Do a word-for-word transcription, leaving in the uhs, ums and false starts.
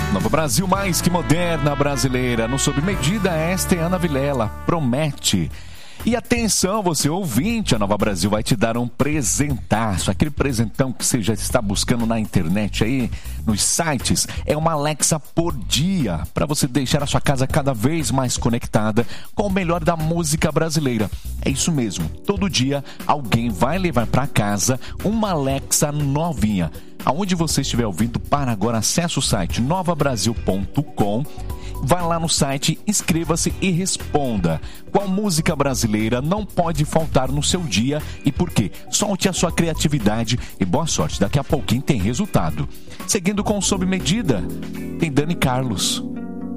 Nova Brasil mais que moderna brasileira. No Sob Medida, esta é Ana Vilela. Promete. E atenção, você ouvinte, a Nova Brasil vai te dar um presentaço. Aquele presentão que você já está buscando na internet aí, nos sites. É uma Alexa por dia, para você deixar a sua casa cada vez mais conectada com o melhor da música brasileira. É isso mesmo, todo dia alguém vai levar para casa uma Alexa novinha. Aonde você estiver ouvindo, para agora, acesse o site nova brasil ponto com. Vai lá no site, inscreva-se e responda. Qual música brasileira não pode faltar no seu dia e por quê? Solte a sua criatividade e boa sorte. Daqui a pouquinho tem resultado. Seguindo com o Sob Medida, tem Dani Carlos.